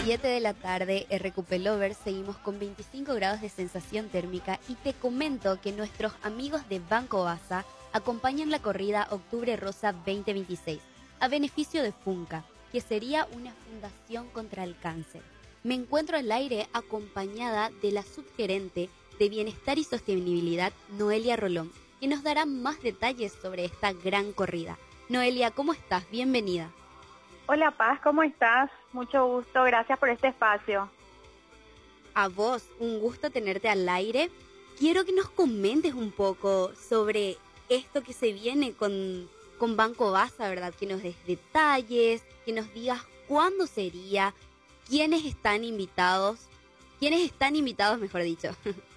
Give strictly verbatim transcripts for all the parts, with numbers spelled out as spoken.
siete de la tarde, R Q P Lovers, seguimos con veinticinco grados de sensación térmica y te comento que nuestros amigos de Banco Baza acompañan la corrida Octubre Rosa veinte veintiséis a beneficio de Funca, que sería una fundación contra el cáncer. Me encuentro al aire acompañada de la subgerente de Bienestar y Sostenibilidad, Noelia Rolón, que nos dará más detalles sobre esta gran corrida. Noelia, ¿cómo estás? Bienvenida. Hola Paz, ¿cómo estás? Mucho gusto, gracias por este espacio. A vos, un gusto tenerte al aire. Quiero que nos comentes un poco sobre esto que se viene con, con Banco Baza, ¿verdad? Que nos des detalles, que nos digas cuándo sería, quiénes están invitados, quiénes están invitados, mejor dicho.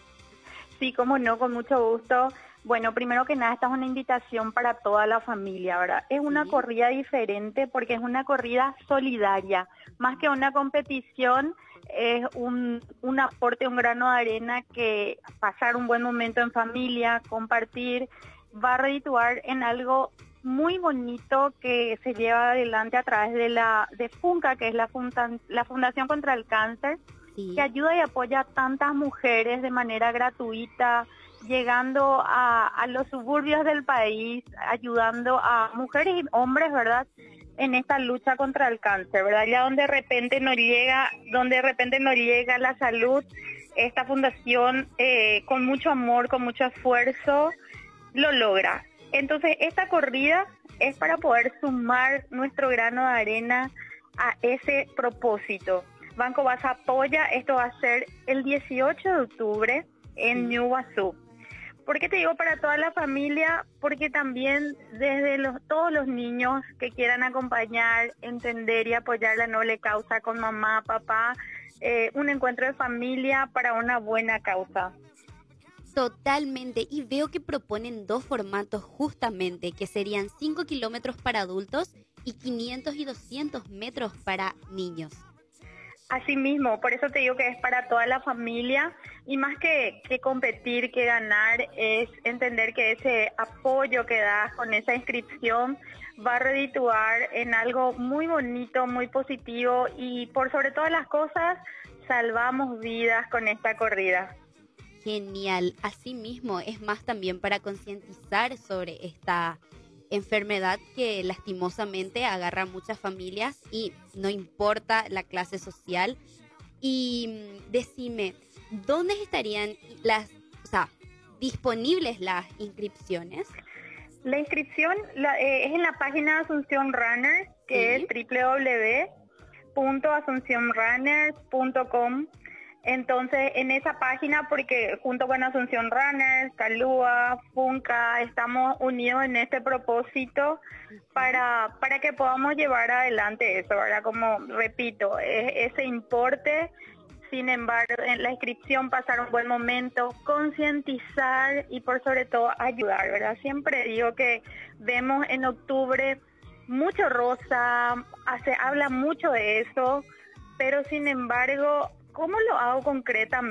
Sí, cómo no, con mucho gusto. Bueno, primero que nada, esta es una invitación para toda la familia, ¿verdad? Es una Sí. corrida diferente porque es una corrida solidaria. Más que una competición, es un, un aporte, un grano de arena que pasar un buen momento en familia, compartir, va a redituar en algo muy bonito que se lleva adelante a través de la de Funca, que es la, funda, la Fundación contra el Cáncer, Sí. que ayuda y apoya a tantas mujeres de manera gratuita, llegando a, a los suburbios del país, ayudando a mujeres y hombres, ¿verdad?, en esta lucha contra el cáncer, ¿verdad? Ya donde de repente no llega, donde de repente no llega la salud, esta fundación eh, con mucho amor, con mucho esfuerzo, lo logra. Entonces, esta corrida es para poder sumar nuestro grano de arena a ese propósito. Banco Baza apoya, esto va a ser el dieciocho de octubre en Ñuguazú. ¿Por qué te digo para toda la familia? Porque también desde los, todos los niños que quieran acompañar, entender y apoyar la noble causa con mamá, papá, eh, un encuentro de familia para una buena causa. Totalmente, y veo que proponen dos formatos justamente, que serían cinco kilómetros para adultos y quinientos y doscientos metros para niños. Así mismo, por eso te digo que es para toda la familia y más que, que competir, que ganar, es entender que ese apoyo que das con esa inscripción va a redituar en algo muy bonito, muy positivo y por sobre todas las cosas, salvamos vidas con esta corrida. Genial, así mismo es más también para concientizar sobre esta enfermedad que lastimosamente agarra a muchas familias y no importa la clase social. Y decime, ¿dónde estarían las, o sea, disponibles las inscripciones? La inscripción la, eh, es en la página de Asunción Runners, que Sí. es doble u doble u doble u punto asunción runners punto com. Entonces, en esa página, porque junto con Asunción Runners, Calúa, Funca, estamos unidos en este propósito para, para que podamos llevar adelante eso, ¿verdad? Como repito, es, ese importe, sin embargo, en la inscripción pasar un buen momento, concientizar y por sobre todo ayudar, ¿verdad? Siempre digo que vemos en octubre mucho rosa, se habla mucho de eso, pero sin embargo, ¿cómo lo hago concretamente?